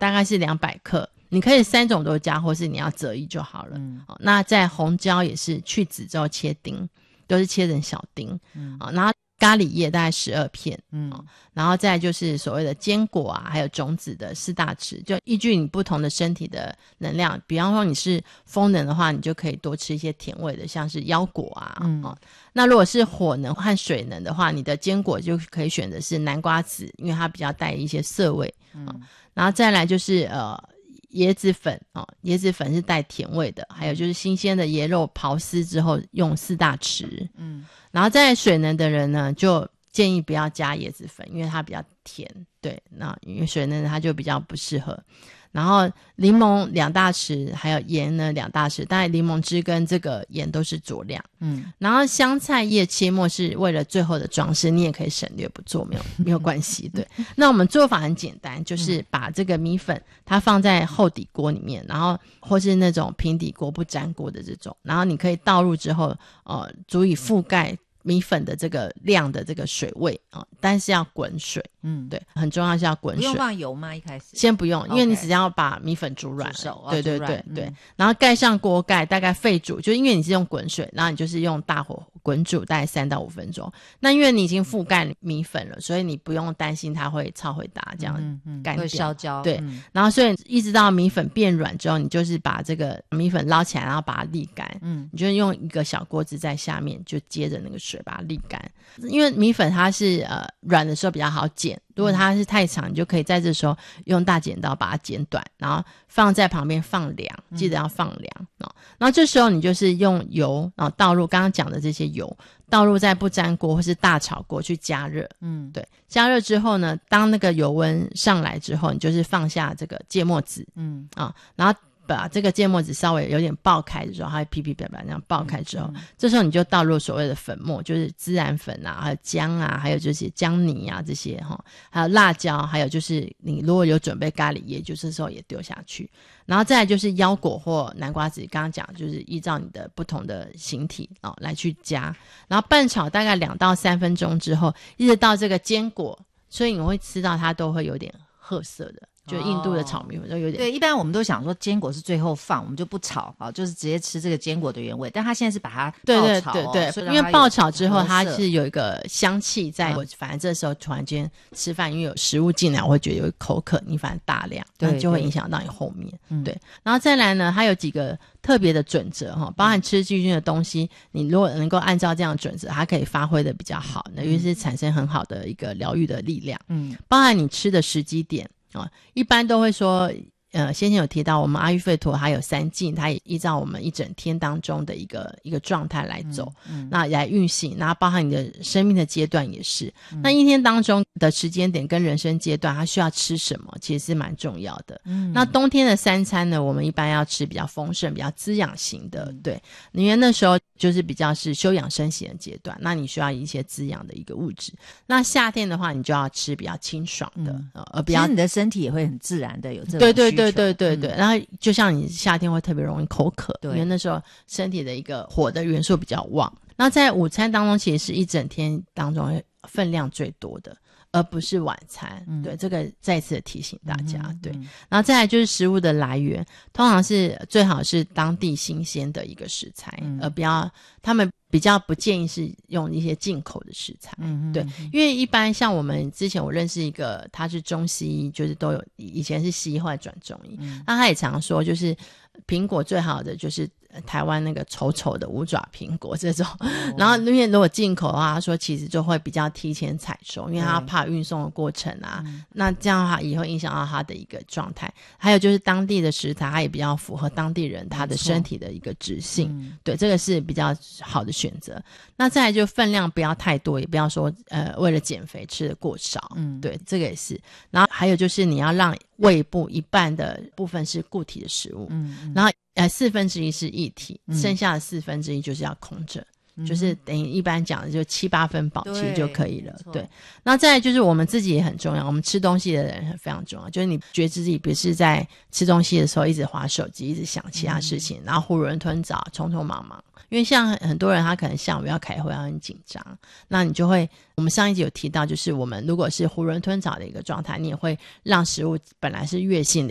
大概是200克，你可以3种都加，或是你要择一就好了。那在红椒也是去籽之后切丁，都是切成小丁。然后咖喱叶大概12片。然后再来就是所谓的坚果啊，还有种子的4大匙，就依据你不同的身体的能量，比方说你是风能的话，你就可以多吃一些甜味的，像是腰果啊。那如果是火能和水能的话，你的坚果就可以选的是南瓜籽，因为它比较带一些涩味。然后再来就是椰子粉。椰子粉是带甜味的，还有就是新鲜的椰肉刨丝之后用4大匙。然后在水能的人呢，就建议不要加椰子粉，因为它比较甜。对，那因为水能它就比较不适合。然后柠檬2大匙，还有盐呢2大匙，当然柠檬汁跟这个盐都是酌量。然后香菜叶切末是为了最后的装饰，你也可以省略不做，没有关系。对，那我们做法很简单，就是把这个米粉它放在厚底锅里面，然后或是那种平底锅不粘锅的这种，然后你可以倒入之后足以覆盖米粉的这个量的这个水位但是要滚水。对，很重要是要滚水。 不用放油吗？一开始先不用，因为你只要把米粉煮软。对对对对。然后盖上锅盖，大概沸煮，就因为你是用滚水，然后你就是用大火滚煮大概3到5分钟。那因为你已经覆盖米粉了，所以你不用担心它会超会打这样干掉， 会烧焦。 对。然后所以一直到米粉变软之后，你就是把这个米粉捞起来，然后把它沥干。你就用一个小锅子在下面，就接着那个水把它沥干。因为米粉它是软的时候比较好剪，如果它是太长，你就可以在这时候用大剪刀把它剪短，然后放在旁边放凉，记得要放凉。然后这时候你就是用油倒入刚刚讲的这些油，倒入在不粘锅或是大炒锅去加热。对，加热之后呢，当那个油温上来之后，你就是放下这个芥末籽。然后把这个芥末籽稍微有点爆开的时候，它会噼噼啪啪这样爆开之后，这时候你就倒入所谓的粉末，就是孜然粉啊，还有姜啊，还有就是姜泥啊这些还有辣椒，还有就是你如果有准备咖喱叶，就这时候也丢下去。然后再来就是腰果或南瓜籽，刚刚讲就是依照你的不同的形体来去加，然后拌炒大概2到3分钟之后，一直到这个坚果，所以你会吃到它都会有点褐色的。就印度的炒米粉就有点对，一般我们都想说坚果是最后放，我们就不炒就是直接吃这个坚果的原味，但它现在是把它爆炒。 对，因为爆炒之后它是有一个香气在。我反正这时候突然间吃饭，因为有食物进来，我会觉得有口渴，你反正大量，那就会影响到你后面。对，然后再来呢，它有几个特别的准则包含吃细菌的东西，你如果能够按照这样的准则，它可以发挥的比较好，因为是产生很好的一个疗愈的力量。包含你吃的时机点一般都会说先前有提到我们阿育吠陀还有3境，它也依照我们一整天当中的一个状态来走，那来运行，然后包含你的生命的阶段也是。那一天当中的时间点跟人生阶段它需要吃什么其实是蛮重要的。那冬天的3餐呢，我们一般要吃比较丰盛比较滋养型的。对，因为那时候就是比较是休养生息的阶段，那你需要一些滋养的一个物质。那夏天的话你就要吃比较清爽的其实你的身体也会很自然的有这种需求。 对，然后就像你夏天会特别容易口渴，因为那时候身体的一个火的元素比较旺。那在午餐当中其实是一整天当中分量最多的，而不是晚餐。对，这个再次的提醒大家。对，然后再来就是食物的来源，通常是最好是当地新鲜的一个食材，而不要他们比较不建议是用一些进口的食材。对，因为一般像我们之前我认识一个，他是中西医，就是都有以前是西医后来转中医，那他也常说就是苹果最好的就是台湾那个丑丑的五爪苹果这种，然后因为如果进口的话，他说其实就会比较提前采收，因为他怕运送的过程啊，那这样的话也会影响到他的一个状态。还有就是当地的食材，它也比较符合当地人他的身体的一个质性。对，这个是比较好的选择。那再来就分量不要太多，也不要说为了减肥吃的过少。对，这个也是。然后还有就是你要让胃部一半的部分是固体的食物，然后1/4是液体，剩下的1/4就是要空着，就是等于一般讲的就7、8分饱其实就可以了。对，那再来就是我们自己也很重要，我们吃东西的人非常重要，就是你觉知自己不是在吃东西的时候一直滑手机，一直想其他事情，然后囫囵吞枣匆匆忙忙。因为像很多人他可能下午要开会要很紧张，那你就会我们上一集有提到，就是我们如果是囫囵吞枣的一个状态，你也会让食物本来是越性的